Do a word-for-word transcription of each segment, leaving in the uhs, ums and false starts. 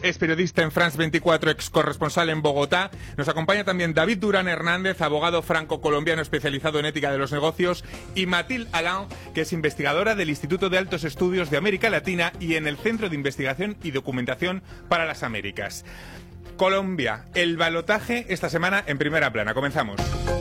Es periodista en France veinticuatro, ex corresponsal en Bogotá. Nos acompaña también David Durán Hernández, abogado franco-colombiano especializado en ética de los negocios, y Mathilde Alain, que es investigadora del Instituto de Altos Estudios de América Latina y en el Centro de Investigación y Documentación para las Américas. Colombia, el balotaje esta semana en primera plana. Comenzamos.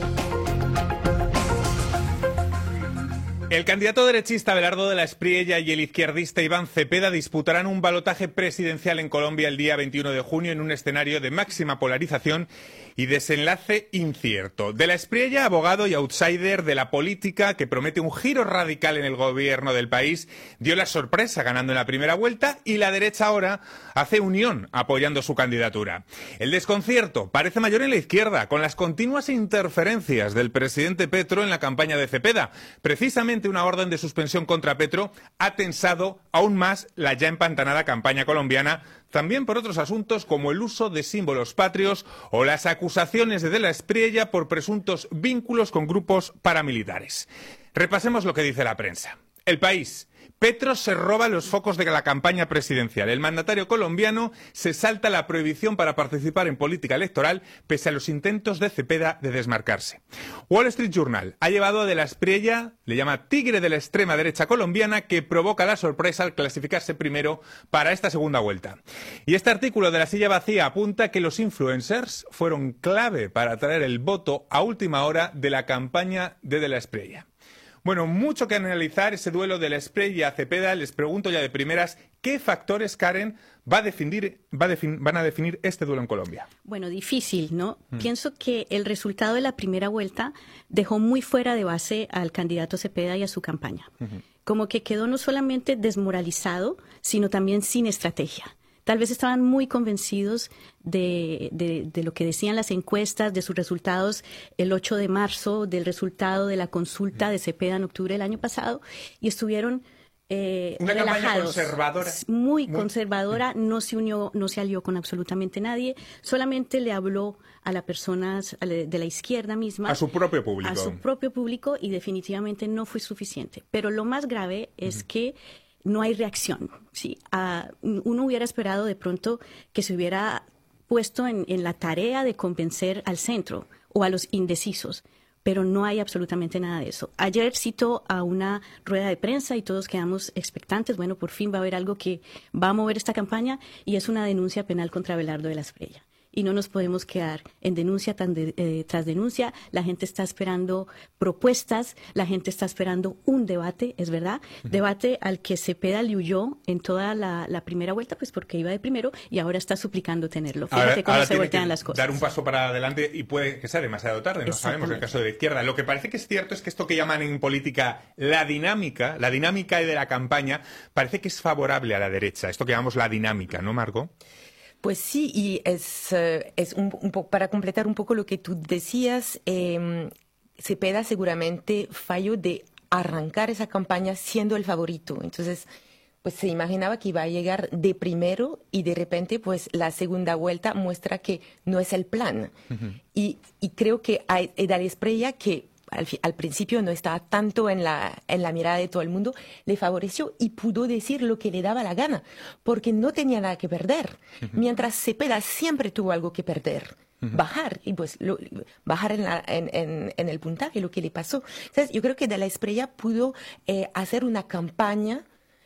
El candidato derechista Abelardo de la Espriella y el izquierdista Iván Cepeda disputarán un balotaje presidencial en Colombia el día veintiuno de junio en un escenario de máxima polarización y desenlace incierto. De la Espriella, abogado y outsider de la política que promete un giro radical en el gobierno del país, dio la sorpresa ganando en la primera vuelta, y la derecha ahora hace unión apoyando su candidatura. El desconcierto parece mayor en la izquierda, con las continuas interferencias del presidente Petro en la campaña de Cepeda. Precisamente una orden de suspensión contra Petro ha tensado aún más la ya empantanada campaña colombiana, también por otros asuntos como el uso de símbolos patrios o las acusaciones de De la Espriella por presuntos vínculos con grupos paramilitares. Repasemos lo que dice la prensa. El País. Petro se roba los focos de la campaña presidencial. El mandatario colombiano se salta la prohibición para participar en política electoral pese a los intentos de Cepeda de desmarcarse. Wall Street Journal ha llevado a De la Espriella, le llama tigre de la extrema derecha colombiana, que provoca la sorpresa al clasificarse primero para esta segunda vuelta. Y este artículo de La Silla Vacía apunta que los influencers fueron clave para atraer el voto a última hora de la campaña de De la Espriella. Bueno, mucho que analizar ese duelo de la Espriella a Cepeda. Les pregunto ya de primeras, ¿qué factores, Karen, va a definir, va a defin, van a definir este duelo en Colombia? Bueno, difícil, ¿no? Mm. Pienso que el resultado de la primera vuelta dejó muy fuera de base al candidato Cepeda y a su campaña. Uh-huh. Como que quedó no solamente desmoralizado, sino también sin estrategia. Tal vez estaban muy convencidos de, de, de lo que decían las encuestas, de sus resultados el ocho de marzo, del resultado de la consulta de Cepeda en octubre del año pasado, y estuvieron eh, Una relajados. Campaña conservadora. Muy, muy conservadora, no se unió, no se alió con absolutamente nadie, solamente le habló a las personas de la izquierda misma. A su propio público. A su propio público, y definitivamente no fue suficiente. Pero lo más grave es uh-huh. que no hay reacción. ¿Sí? Uh, uno hubiera esperado de pronto que se hubiera puesto en, en la tarea de convencer al centro o a los indecisos, pero no hay absolutamente nada de eso. Ayer citó a una rueda de prensa y todos quedamos expectantes. Bueno, por fin va a haber algo que va a mover esta campaña, y es una denuncia penal contra Abelardo de la Espriella. Y no nos podemos quedar en denuncia tan de, eh, tras denuncia. La gente está esperando propuestas, la gente está esperando un debate, es verdad, uh-huh. debate al que Cepeda le huyó en toda la, la primera vuelta, pues porque iba de primero, y ahora está suplicando tenerlo. Fíjate ahora, cómo ahora se voltean las cosas. Dar un paso para adelante, y puede que sea demasiado tarde, no sabemos en el caso de la izquierda. Lo que parece que es cierto es que esto que llaman en política la dinámica, la dinámica de la campaña, parece que es favorable a la derecha. Esto que llamamos la dinámica, ¿no, Margot? Pues sí, y es, uh, es un, un poco para completar un poco lo que tú decías, eh, Cepeda seguramente falló de arrancar esa campaña siendo el favorito. Entonces, pues se imaginaba que iba a llegar de primero, y de repente, pues la segunda vuelta muestra que no es el plan. Uh-huh. Y, y creo que a De la Espriella, que Al, al principio no estaba tanto en la, en la mirada de todo el mundo, le favoreció y pudo decir lo que le daba la gana, porque no tenía nada que perder. Uh-huh. Mientras Cepeda siempre tuvo algo que perder. Uh-huh. Bajar, y pues lo, bajar en, la, en, en, en el puntaje, lo que le pasó. Entonces, yo creo que De la Espriella pudo eh, hacer una campaña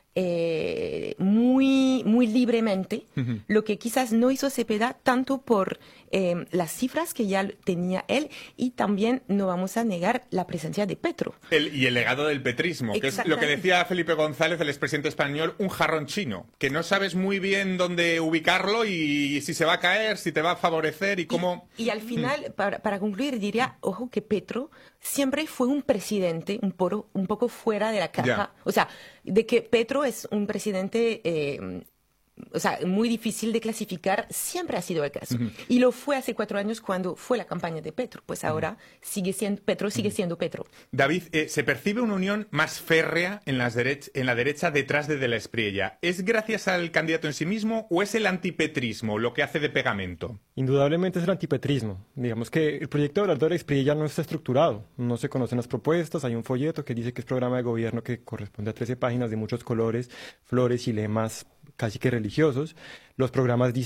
Eh, muy, muy libremente, uh-huh. lo que quizás no hizo Cepeda, tanto por eh, las cifras que ya tenía él, y también no vamos a negar la presencia de Petro. El, y el legado del petrismo, que es lo que decía Felipe González, el expresidente español, un jarrón chino, que no sabes muy bien dónde ubicarlo y, y si se va a caer, si te va a favorecer y cómo... Y, y al final, mm. para, para concluir, diría, ojo, que Petro siempre fue un presidente un, poro, un poco fuera de la caja. Yeah. O sea, de que Petro es un presidente eh, o sea, muy difícil de clasificar, siempre ha sido el caso. Uh-huh. Y lo fue hace cuatro años cuando fue la campaña de Petro. Pues ahora uh-huh. sigue siendo, Petro sigue uh-huh. siendo Petro. David, eh, ¿se percibe una unión más férrea en, las derech- en la derecha detrás de De la Espriella? ¿Es gracias al candidato en sí mismo o es el antipetrismo lo que hace de pegamento? Indudablemente es el antipetrismo. Digamos que el proyecto de Abelardo de la Espriella no está estructurado. No se conocen las propuestas. Hay un folleto que dice que es programa de gobierno que corresponde a trece páginas de muchos colores, flores y lemas casi que religiosos. Los programas dicen